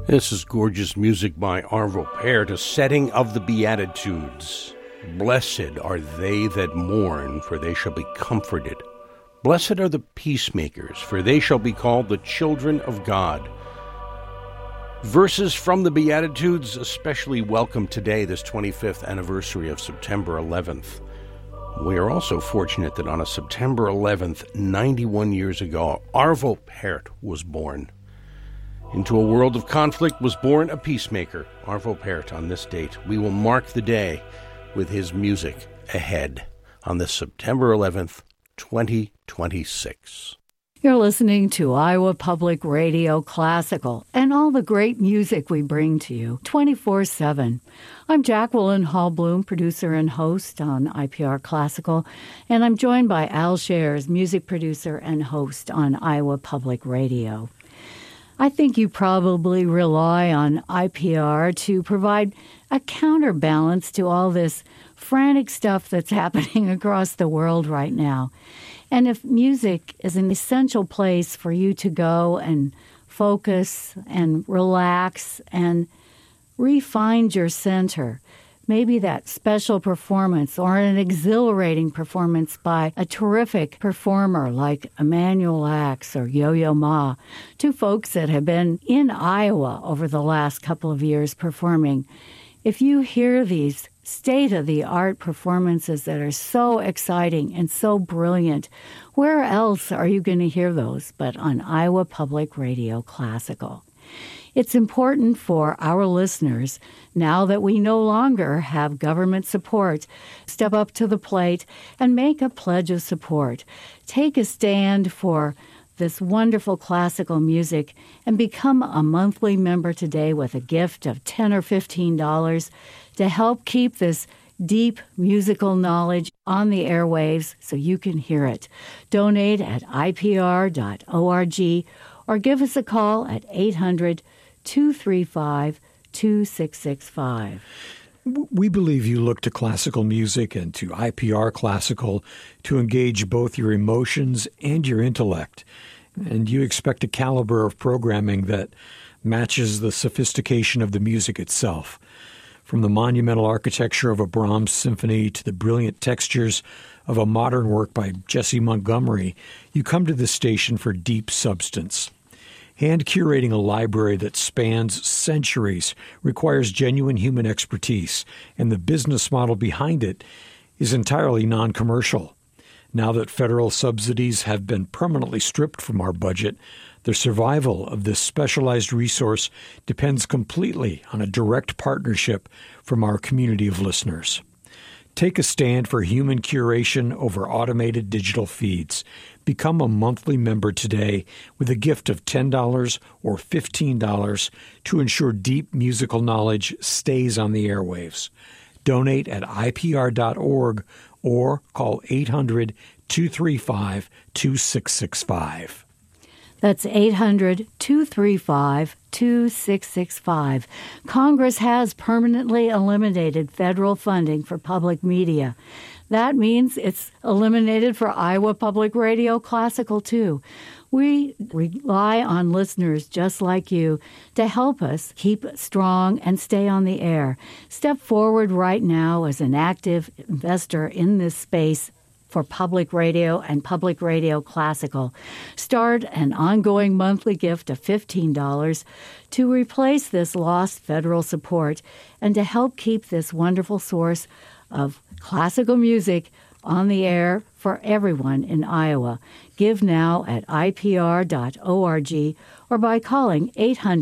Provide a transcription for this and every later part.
This is gorgeous music by Arvo Pärt, a setting of the Beatitudes. Blessed are they that mourn, for they shall be comforted. Blessed are the peacemakers, for they shall be called the children of God. Verses from the Beatitudes, especially welcome today, this 25th anniversary of September 11th. We are also fortunate that on a September 11th, 91 years ago, Arvo Pärt was born. Into a world of conflict was born a peacemaker, Arvo Pärt. On this date, we will mark the day with his music ahead on this September 11th, 2026. You're listening to Iowa Public Radio Classical and all the great music we bring to you 24/7. I'm Jacqueline Hall-Bloom, producer and host on IPR Classical, and I'm joined by Al Shares, music producer and host on Iowa Public Radio. I think you probably rely on IPR to provide a counterbalance to all this frantic stuff that's happening across the world right now. And if music is an essential place for you to go and focus and relax and re-find your center, maybe that special performance or an exhilarating performance by a terrific performer like Emanuel Axe or Yo-Yo Ma, two folks that have been in Iowa over the last couple of years performing. If you hear these state-of-the-art performances that are so exciting and so brilliant, where else are you going to hear those but on Iowa Public Radio Classical? It's important for our listeners, now that we no longer have government support, step up to the plate and make a pledge of support. Take a stand for this wonderful classical music and become a monthly member today with a gift of $10 or $15 to help keep this deep musical knowledge on the airwaves so you can hear it. Donate at ipr.org or give us a call at 800-235-2665. We believe you look to classical music and to IPR Classical to engage both your emotions and your intellect. And you expect a caliber of programming that matches the sophistication of the music itself. From the monumental architecture of a Brahms symphony to the brilliant textures of a modern work by Jessie Montgomery, you come to this station for deep substance. Hand-curating a library that spans centuries requires genuine human expertise, and the business model behind it is entirely non-commercial. Now that federal subsidies have been permanently stripped from our budget, the survival of this specialized resource depends completely on a direct partnership from our community of listeners. Take a stand for human curation over automated digital feeds. Become a monthly member today with a gift of $10 or $15 to ensure deep musical knowledge stays on the airwaves. Donate at ipr.org or call 800-235-2665. That's 800-235-2665. Congress has permanently eliminated federal funding for public media. That means it's eliminated for Iowa Public Radio Classical, too. We rely on listeners just like you to help us keep strong and stay on the air. Step forward right now as an active investor in this space for public radio and public radio classical. Start an ongoing monthly gift of $15 to replace this lost federal support and to help keep this wonderful source of classical music on the air for everyone in Iowa. Give now at ipr.org or by calling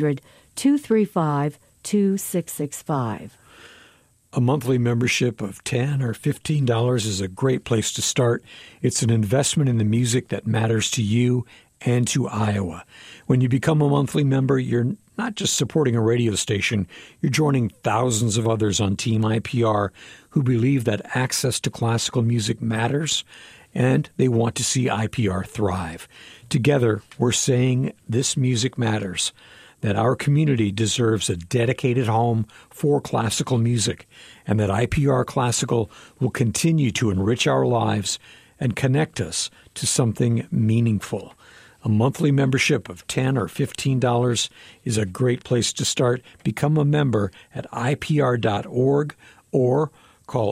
800-235-2665. A monthly membership of $10 or $15 is a great place to start. It's an investment in the music that matters to you and to Iowa. When you become a monthly member, you're not just supporting a radio station, you're joining thousands of others on Team IPR who believe that access to classical music matters and they want to see IPR thrive. Together, we're saying this music matters, that our community deserves a dedicated home for classical music, and that IPR Classical will continue to enrich our lives and connect us to something meaningful. A monthly membership of $10 or $15 is a great place to start. Become a member at IPR.org or call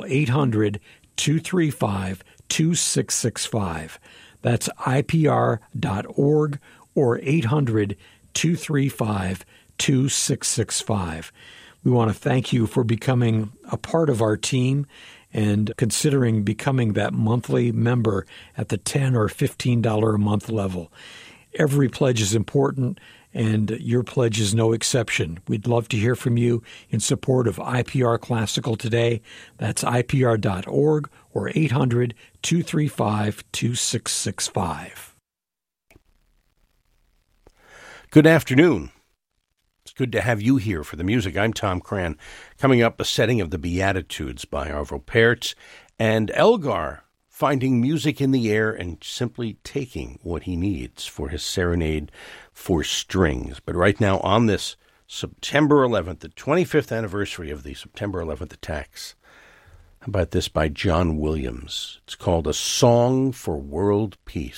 800-235-2665. That's IPR.org or 800-235-2665. We want to thank you for becoming a part of our team and considering becoming that monthly member at the $10 or $15 a month level. Every pledge is important, and your pledge is no exception. We'd love to hear from you in support of IPR Classical today. That's IPR.org or 800-235-2665. Good afternoon. It's good to have you here for the music. I'm Tom Cran. Coming up, a setting of the Beatitudes by Arvo Pärt, and Elgar finding music in the air and simply taking what he needs for his serenade for strings. But right now, on this September 11th, the 25th anniversary of the September 11th attacks, how about this by John Williams? It's called A Song for World Peace.